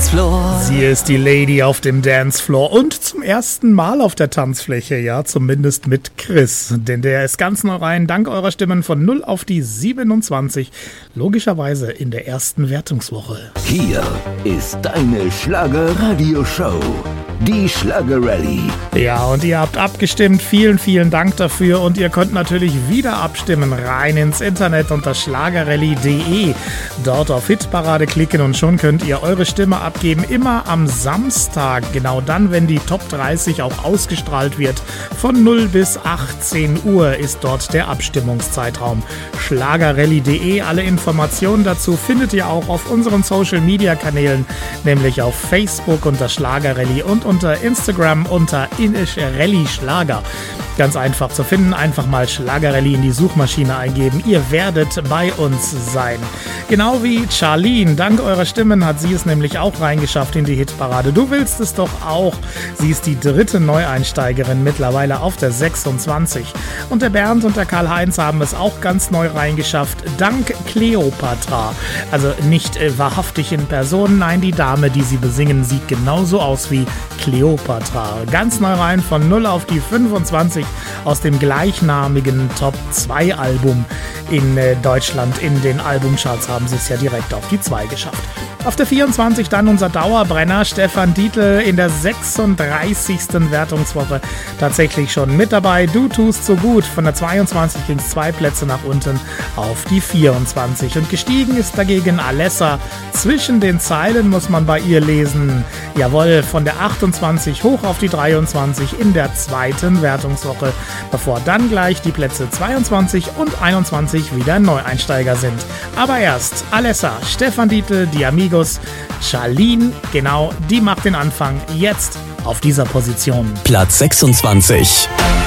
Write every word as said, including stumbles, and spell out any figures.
Dancefloor. Sie ist die Lady auf dem Dancefloor und zum ersten Mal auf der Tanzfläche, ja, zumindest mit Chris. Denn der ist ganz neu rein, dank eurer Stimmen von null auf die siebenundzwanzig. Logischerweise in der ersten Wertungswoche. Hier ist deine Schlager-Radio-Show. Die Schlager-Rallye. Ja, und ihr habt abgestimmt. Vielen, vielen Dank dafür. Und ihr könnt natürlich wieder abstimmen. Rein ins Internet unter schlagerrallye punkt de. Dort auf Hitparade klicken und schon könnt ihr eure Stimme abgeben. Immer am Samstag. Genau dann, wenn die Top dreißig auch ausgestrahlt wird. Von null bis achtzehn Uhr ist dort der Abstimmungszeitraum. schlagerrallye punkt de. Alle Informationen dazu findet ihr auch auf unseren Social-Media-Kanälen. Nämlich auf Facebook unter Schlagerrallye und unter Instagram unter Inisch Rallye Schlager. Ganz einfach zu finden, einfach mal Schlagerrallye in die Suchmaschine eingeben. Ihr werdet bei uns sein. Genau wie Charlene. Dank eurer Stimmen hat sie es nämlich auch reingeschafft in die Hitparade. Du willst es doch auch. Sie ist die dritte Neueinsteigerin, mittlerweile auf der sechsundzwanzig. Und der Bernd und der Karl-Heinz haben es auch ganz neu reingeschafft. Dank Kleopatra. Also nicht äh, wahrhaftig in Person, nein, die Dame, die sie besingen, sieht genauso aus wie Kleopatra. Ganz neu rein von null auf die fünfundzwanzig aus dem gleichnamigen Top zwei Album in äh, Deutschland. In den Albumcharts haben sie es ja direkt auf die zwei geschafft. Auf der vierundzwanzig dann unser Dauerbrenner Stefan Dietl in der sechsunddreißigsten Wertungswoche tatsächlich schon mit dabei. Du tust so gut. Von der zweiundzwanzig ging es zwei Plätze nach unten auf die vierundzwanzig. Und gestiegen ist dagegen Alessa. Zwischen den Zeilen muss man bei ihr lesen. Jawohl, von der achtundzwanzig hoch auf die dreiundzwanzig in der zweiten Wertungswoche, bevor dann gleich die Plätze zweiundzwanzig und einundzwanzig wieder Neueinsteiger sind. Aber erst Alessa, Stefan Dietl, die Amigos, Charlene, genau, die macht den Anfang jetzt auf dieser Position. Platz sechsundzwanzig.